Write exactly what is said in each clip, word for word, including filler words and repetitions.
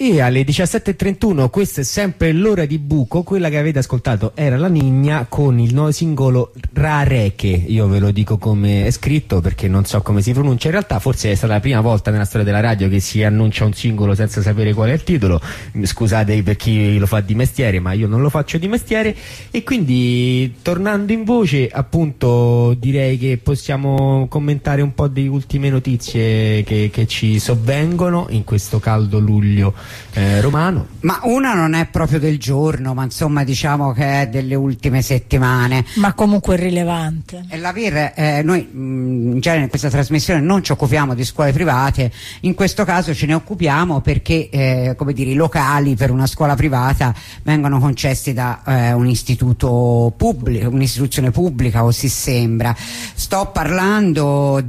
E alle diciassette e trentuno, questa è sempre l'ora di buco, quella che avete ascoltato era La Nigna con il nuovo singolo Rareche, io ve lo dico come è scritto perché non so come si pronuncia, in realtà forse è stata la prima volta nella storia della radio che si annuncia un singolo senza sapere qual è il titolo, scusate per chi lo fa di mestiere ma io non lo faccio di mestiere, e quindi tornando in voce appunto direi che possiamo commentare un po' di ultime notizie che, che ci sovvengono in questo caldo luglio Eh, romano. Ma una non è proprio del giorno, ma insomma diciamo che è delle ultime settimane, ma comunque rilevante. E la V I R, eh, noi mh, in genere in questa trasmissione non ci occupiamo di scuole private, in questo caso ce ne occupiamo perché eh, come dire, i locali per una scuola privata vengono concessi da eh, un istituto pubblico, un'istituzione pubblica, così sembra. Sto parlando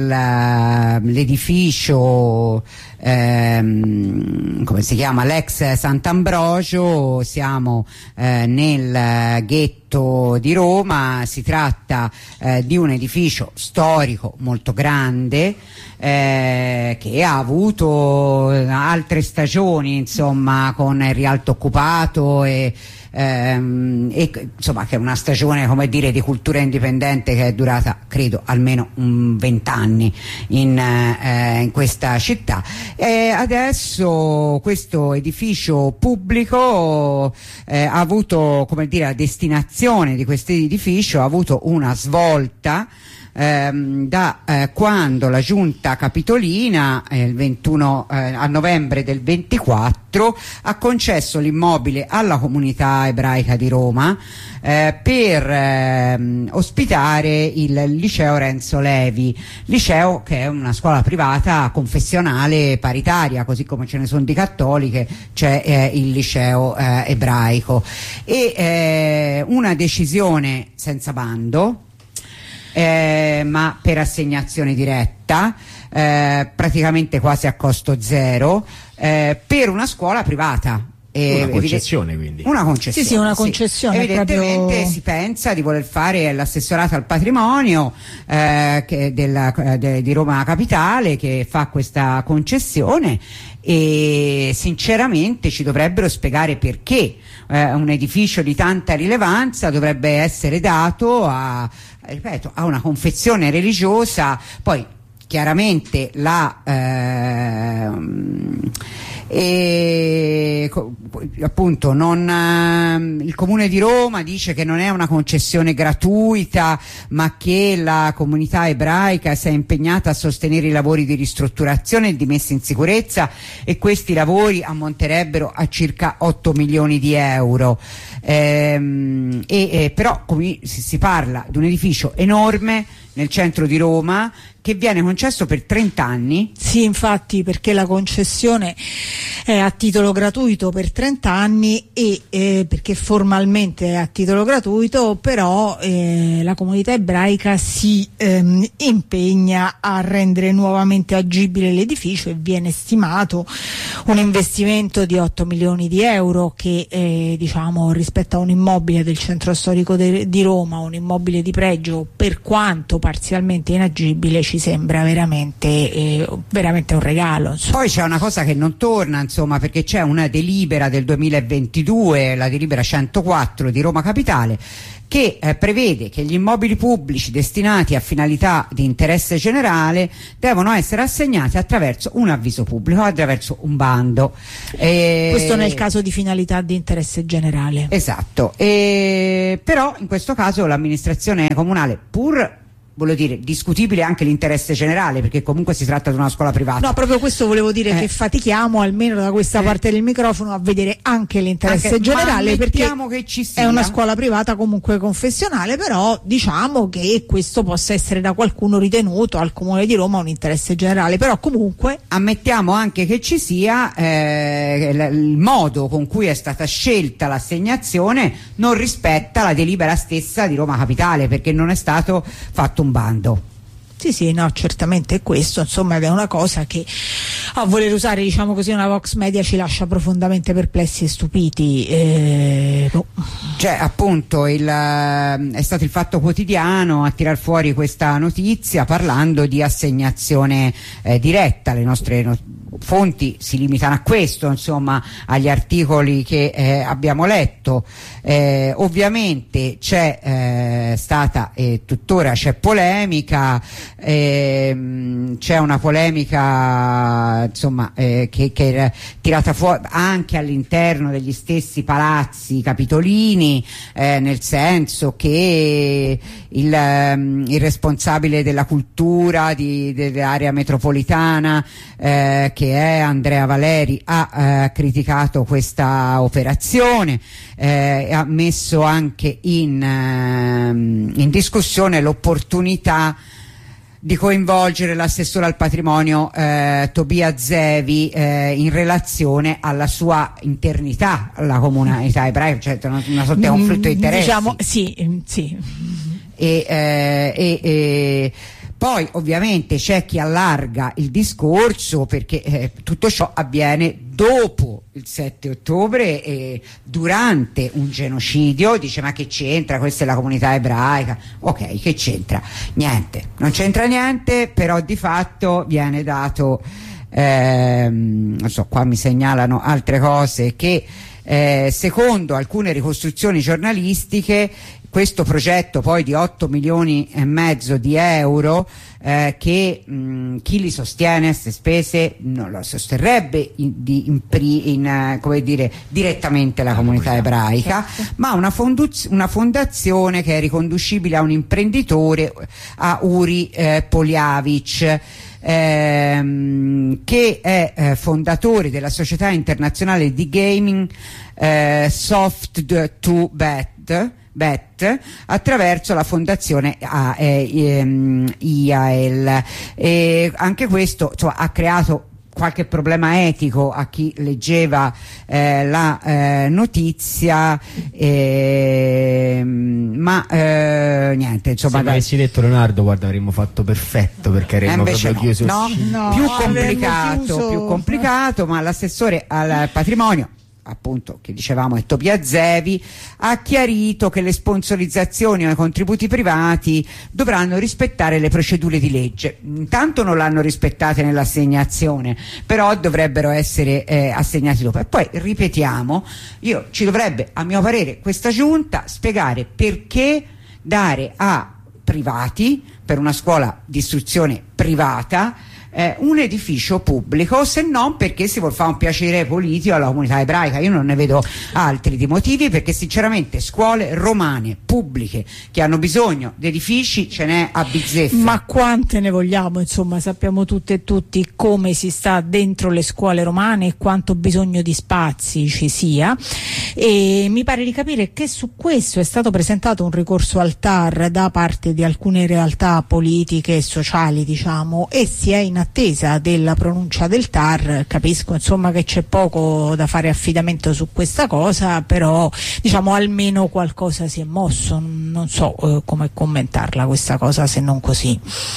dell'edificio Ehm, come si chiama, l'ex Sant'Ambrogio, siamo eh, nel ghetto di Roma, si tratta eh, di un edificio storico molto grande eh, che ha avuto altre stagioni, insomma, con il rialto occupato e Ehm, e insomma che è una stagione, come dire, di cultura indipendente che è durata credo almeno vent'anni in, eh, in questa città, e adesso questo edificio pubblico eh, ha avuto, come dire, la destinazione di questo edificio ha avuto una svolta Ehm, da eh, quando la giunta capitolina eh, il ventuno eh, a novembre del ventiquattro ha concesso l'immobile alla comunità ebraica di Roma eh, per eh, ospitare il liceo Renzo Levi, liceo che è una scuola privata confessionale paritaria, così come ce ne sono di cattoliche, c'è eh, il liceo eh, ebraico, e eh, una decisione senza bando Eh, ma per assegnazione diretta, eh, praticamente quasi a costo zero, eh, per una scuola privata. Una concessione, quindi. Una concessione. Sì, sì, una concessione. Sì. Evidentemente proprio... si pensa di voler fare l'assessorato al patrimonio eh, che della, de, di Roma Capitale, che fa questa concessione, e sinceramente ci dovrebbero spiegare perché eh, un edificio di tanta rilevanza dovrebbe essere dato a, ripeto, a una confessione religiosa. Poi chiaramente la ehm, e appunto non, eh, il Comune di Roma dice che non è una concessione gratuita, ma che la comunità ebraica si è impegnata a sostenere i lavori di ristrutturazione e di messa in sicurezza, e questi lavori ammonterebbero a circa otto milioni di euro. Ehm, e, e però come si, si parla di un edificio enorme nel centro di Roma che viene concesso per trenta anni. Sì, infatti, perché la concessione è a titolo gratuito per trenta anni e eh, perché formalmente è a titolo gratuito, però eh, la comunità ebraica si ehm, impegna a rendere nuovamente agibile l'edificio, e viene stimato un investimento di otto milioni di euro che eh, diciamo rispetto a un immobile del centro storico de- di Roma, un immobile di pregio, per quanto parzialmente inagibile, ci sembra veramente eh, veramente un regalo, insomma. Poi c'è una cosa che non torna, insomma, perché c'è una delibera del duemilaventidue, la delibera centoquattro di Roma Capitale, che eh, prevede che gli immobili pubblici destinati a finalità di interesse generale devono essere assegnati attraverso un avviso pubblico, attraverso un bando. E... questo nel caso di finalità di interesse generale. Esatto. E... però in questo caso l'amministrazione comunale, pur voglio dire, discutibile anche l'interesse generale, perché comunque si tratta di una scuola privata. No, proprio questo volevo dire, eh. che fatichiamo almeno da questa eh. parte del microfono a vedere anche l'interesse anche, generale, perché che ci sia. È una scuola privata comunque confessionale, però diciamo che questo possa essere da qualcuno ritenuto al Comune di Roma un interesse generale, però comunque ammettiamo anche che ci sia eh, il modo con cui è stata scelta l'assegnazione non rispetta la delibera stessa di Roma Capitale, perché non è stato fatto un bando. Sì, sì, no, certamente è questo, insomma, è una cosa che a voler usare, diciamo così, una Vox Media ci lascia profondamente perplessi e stupiti. Eh, no. Cioè, appunto, il, è stato il Fatto Quotidiano a tirar fuori questa notizia parlando di assegnazione eh, diretta. Le nostre no- fonti si limitano a questo, insomma, agli articoli che eh, abbiamo letto. Eh, ovviamente c'è eh, stata e tuttora c'è polemica, eh, c'è una polemica insomma eh, che, che è tirata fuori anche all'interno degli stessi palazzi capitolini, eh, nel senso che il, um, il responsabile della cultura di, dell'area metropolitana, eh, che è Andrea Valeri, ha eh, criticato questa operazione, eh, ha messo anche in, eh, in discussione l'opportunità di coinvolgere l'assessore al patrimonio eh, Tobia Zevi eh, in relazione alla sua internità alla comunità ebraica, cioè una, una sorta di conflitto di interessi. Diciamo, sì, sì. E, eh, e, e poi ovviamente c'è chi allarga il discorso perché eh, tutto ciò avviene dopo il sette ottobre e durante un genocidio. Dice: ma che c'entra, questa è la comunità ebraica. Ok, che c'entra? Niente, non c'entra niente, però di fatto viene dato ehm, non so, qua mi segnalano altre cose che eh, secondo alcune ricostruzioni giornalistiche questo progetto poi di otto milioni e mezzo di euro, eh, che mh, chi li sostiene queste spese non lo sosterrebbe in, di, in, in, uh, come dire, direttamente la comunità ebraica, ma una, fonduz- una fondazione che è riconducibile a un imprenditore, a Uri eh, Poliavic, ehm, che è eh, fondatore della società internazionale di gaming eh, Soft to Bet, Bet attraverso la fondazione A, eh, ehm, I A L. E anche questo insomma, ha creato qualche problema etico a chi leggeva eh, la eh, notizia, eh, ma eh, niente, insomma, se mi avessi detto Leonardo, guarda, avremmo fatto perfetto perché avremmo eh, proprio no, chiuso no, no, più no, complicato, chiuso. più complicato, ma l'assessore al patrimonio, appunto, che dicevamo è Tobia Zevi, ha chiarito che le sponsorizzazioni o i contributi privati dovranno rispettare le procedure di legge. Intanto non l'hanno rispettate nell'assegnazione, però dovrebbero essere eh, assegnati dopo. E poi ripetiamo, io ci dovrebbe, a mio parere, questa giunta spiegare perché dare a privati, per una scuola di istruzione privata, Eh, un edificio pubblico, se non perché si vuol fare un piacere politico alla comunità ebraica. Io non ne vedo altri di motivi, perché sinceramente scuole romane pubbliche che hanno bisogno di edifici ce n'è a bizzeffa. Ma quante ne vogliamo, insomma, sappiamo tutte e tutti come si sta dentro le scuole romane e quanto bisogno di spazi ci sia, e mi pare di capire che su questo è stato presentato un ricorso al T A R da parte di alcune realtà politiche e sociali, diciamo, e si è in attesa della pronuncia del T A R. Capisco insomma che c'è poco da fare affidamento su questa cosa, però diciamo almeno qualcosa si è mosso. Non so eh, come commentarla questa cosa se non così.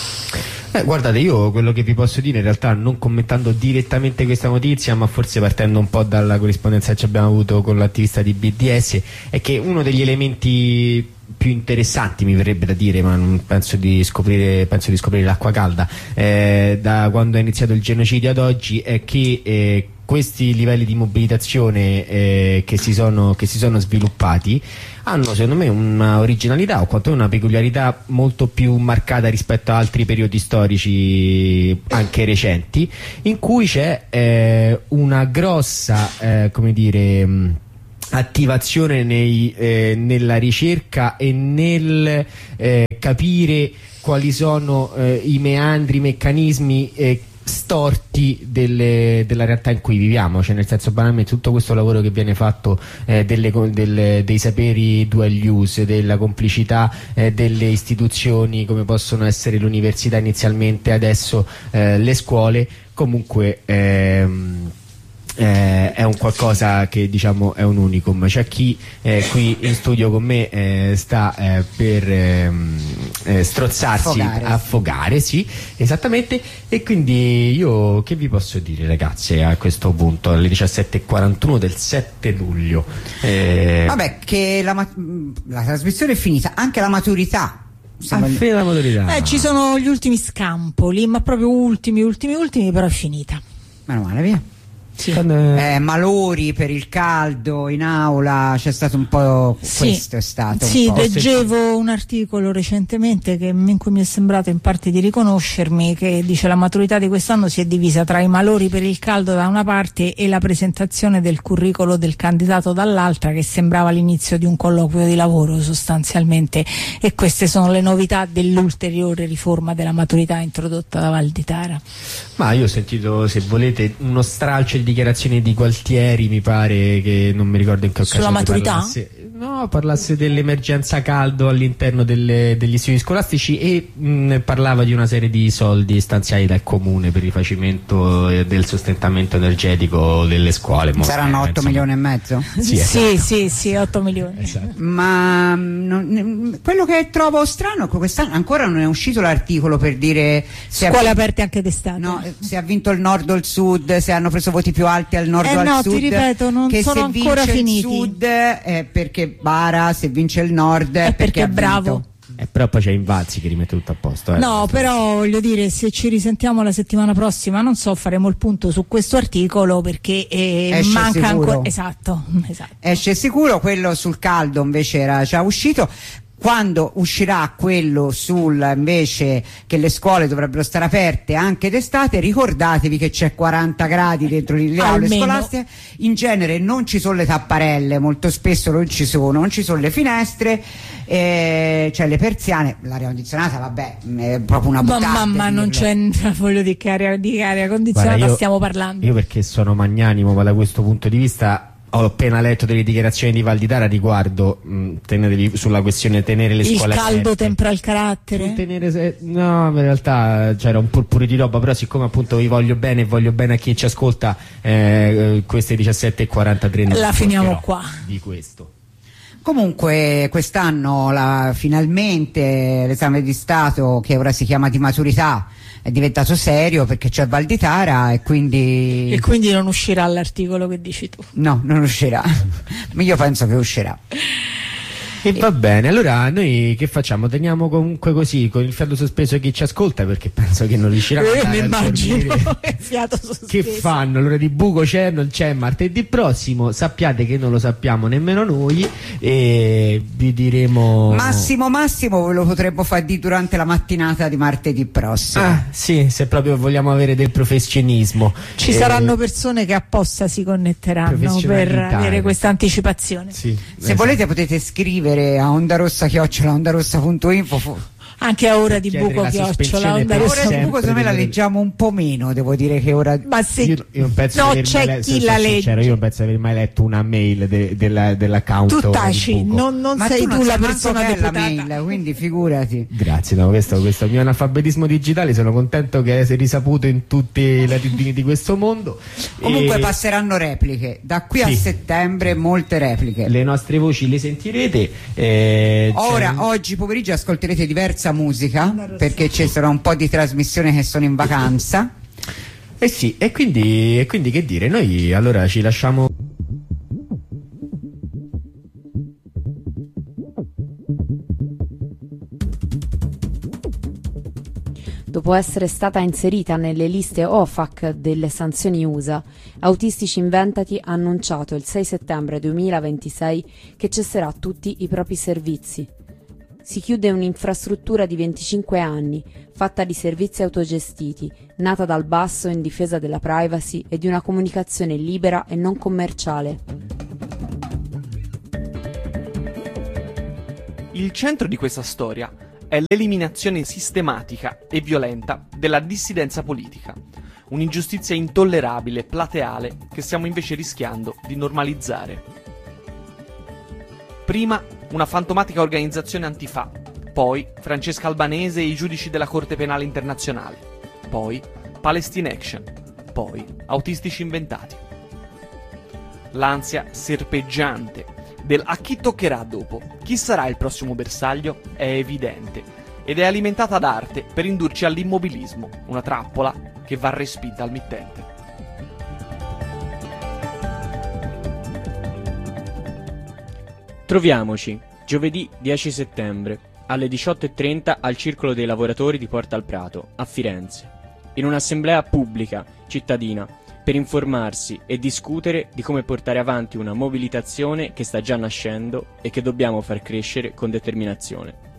Eh, guardate, io quello che vi posso dire, in realtà non commentando direttamente questa notizia, ma forse partendo un po' dalla corrispondenza che abbiamo avuto con l'attivista di B D S, è che uno degli elementi più interessanti, mi verrebbe da dire, ma non penso di scoprire, penso di scoprire l'acqua calda, eh, da quando è iniziato il genocidio ad oggi, è che eh, questi livelli di mobilitazione eh, che, si sono, che si sono sviluppati hanno secondo me una originalità, o quantomeno una peculiarità molto più marcata rispetto a altri periodi storici anche recenti, in cui c'è eh, una grossa eh, come dire mh, attivazione nei, eh, nella ricerca e nel eh, capire quali sono eh, i meandri, i meccanismi eh, storti delle, della realtà in cui viviamo, cioè nel senso, banalmente, tutto questo lavoro che viene fatto eh, delle, delle, dei saperi dual use, della complicità eh, delle istituzioni come possono essere l'università inizialmente, adesso eh, le scuole, comunque ehm, Eh, è un qualcosa che diciamo è un unicum. C'è chi eh, qui in studio con me eh, sta eh, per ehm, eh, strozzarsi, affogare. affogare, sì, esattamente, e quindi io che vi posso dire, ragazze, a questo punto alle diciassette e quarantuno del sette luglio eh... vabbè, che la, ma- la trasmissione è finita, anche la maturità. Ah, fine la maturità. Eh, ci sono gli ultimi scampoli, ma proprio ultimi, ultimi, ultimi, però è finita. meno male, via. Sì. Eh, malori per il caldo in aula, c'è stato un po', sì. questo è stato sì, un po'. leggevo un articolo recentemente che, in cui mi è sembrato in parte di riconoscermi, che dice: la maturità di quest'anno si è divisa tra i malori per il caldo da una parte e la presentazione del curriculum del candidato dall'altra, che sembrava l'inizio di un colloquio di lavoro sostanzialmente, e queste sono le novità dell'ulteriore riforma della maturità introdotta da Valditara. Ma io ho sentito, se volete, uno stralcio di dichiarazioni di Gualtieri, mi pare, che non mi ricordo in che occasione sulla maturità? Parlasse, no, parlasse dell'emergenza caldo all'interno delle, degli istituti scolastici e mh, parlava di una serie di soldi stanziati dal comune per il rifacimento eh, del sostentamento energetico delle scuole. Saranno otto insomma. milioni e mezzo? Sì, sì, esatto. sì, sì, otto milioni. Esatto. Ma non, quello che trovo strano è che quest'anno ancora non è uscito l'articolo per dire se scuole ha, aperte anche d'estate. no, se ha vinto il nord o il sud, se hanno preso voti più alti al nord Eh o al no, sud. ti ripeto, non che sono se ancora vince finiti. il sud è perché bara, se vince il nord è, È perché ha è bravo. vinto. Eh, però poi c'è Invalzi che rimette tutto a posto. Eh. No, però voglio dire, se ci risentiamo la settimana prossima, non so, faremo il punto su questo articolo, perché eh, Esce manca sicuro. ancora. Esatto, esatto. Esce sicuro, quello sul caldo invece era già uscito. Quando uscirà quello sul invece che le scuole dovrebbero stare aperte anche d'estate, ricordatevi che c'è quaranta gradi dentro le aule Almeno. scolastiche. In genere non ci sono le tapparelle, molto spesso non ci sono, non ci sono le finestre, eh, cioè le persiane, l'aria condizionata vabbè è proprio una Ma, buttata. ma, ma non c'è, voglio dire, che aria, di aria condizionata. Guarda, io- stiamo parlando. Io, perché sono magnanimo, ma da questo punto di vista ho appena letto delle dichiarazioni di Valditara riguardo mh, tenere, sulla questione tenere le Il scuole caldo aperte. tempera il carattere. Sul tenere se- no, in realtà c'era un purpure di roba, però siccome appunto vi voglio bene e voglio bene a chi ci ascolta, eh, queste diciassette e quarantatré non La vi finiamo porterò qua. di questo. Comunque quest'anno la, finalmente l'esame di Stato, che ora si chiama di maturità, è diventato serio perché c'è Valditara e quindi... E quindi non uscirà l'articolo che dici tu. No, non uscirà. Ma io penso che uscirà. E va bene, allora noi che facciamo? Teniamo comunque così, con il fiato sospeso chi ci ascolta, perché penso che non riuscirà a Eh, andare mi a immagino dormire. il fiato sospeso. Che fanno? L'ora di buco c'è, non c'è martedì prossimo, sappiate che non lo sappiamo nemmeno noi e vi diremo... Massimo massimo ve lo potremmo far di durante la mattinata di martedì prossimo. Ah, sì, se proprio vogliamo avere del professionismo. Ci Eh, saranno persone che apposta si connetteranno per Professionalità, avere questa anticipazione. Sì, Se esatto. volete potete scrivere a ondarossa chiocciola ondarossa punto info. Anche a ora di Chiedere buco la chiocciola sospensione onda per rossa. Ora di sempre buco secondo me la delle- leggiamo un po' meno, devo dire che ora... Ma se Io, io non penso no, di aver c'è mai letto, chi se la sono legge. sincero, io non penso di aver mai letto una mail de- della- dell'account tu Ora di taci, Buco. non, non Ma sei tu tu, non la sai persona manco che è la deputata. mail, quindi figurati. Grazie, no, questo, questo mio analfabetismo digitale, sono contento che sia risaputo in tutti i latitudini di questo mondo. Comunque E passeranno repliche, da qui a Sì. settembre molte repliche. le nostre voci le sentirete. eh, Ora, c'è- oggi pomeriggio ascolterete diversa musica perché ci sono un po' di trasmissioni che sono in vacanza. Eh sì, e quindi, e quindi che dire, noi allora ci lasciamo... Dopo essere stata inserita nelle liste O F A C delle sanzioni U S A, Autistici Inventati ha annunciato il sei settembre duemilaventisei che cesserà tutti i propri servizi. Si chiude un'infrastruttura di venticinque anni, fatta di servizi autogestiti, nata dal basso in difesa della privacy e di una comunicazione libera e non commerciale. Il centro di questa storia è l'eliminazione sistematica e violenta della dissidenza politica, un'ingiustizia intollerabile e plateale che stiamo invece rischiando di normalizzare. Prima una fantomatica organizzazione antifa, poi Francesca Albanese e i giudici della Corte Penale Internazionale, poi Palestine Action, poi Autistici Inventati. L'ansia serpeggiante del a chi toccherà dopo, chi sarà il prossimo bersaglio, è evidente ed è alimentata ad arte per indurci all'immobilismo, una trappola che va respinta al mittente. Troviamoci giovedì dieci settembre alle diciotto e trenta al Circolo dei Lavoratori di Porta al Prato, a Firenze, in un'assemblea pubblica, cittadina, per informarsi e discutere di come portare avanti una mobilitazione che sta già nascendo e che dobbiamo far crescere con determinazione.